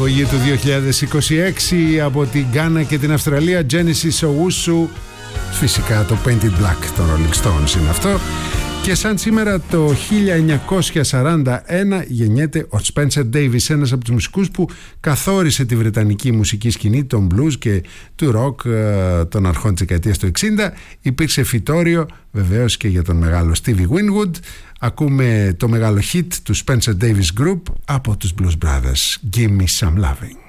παραγωγή του 2026 από την Γκάνα και την Αυστραλία, Genesis Owusu. Φυσικά το Painted Black των Rolling Stones είναι αυτό. Και σαν σήμερα το 1941 γεννιέται ο Spencer Davis, ένας από τους μουσικούς που καθόρισε τη βρετανική μουσική σκηνή, τον blues και του rock των αρχών της δεκαετίας του 60. Υπήρξε φυτόριο βεβαίως και για τον μεγάλο Stevie Winwood. Ακούμε το μεγάλο hit του Spencer Davis Group από τους Blues Brothers, Give Me Some Loving.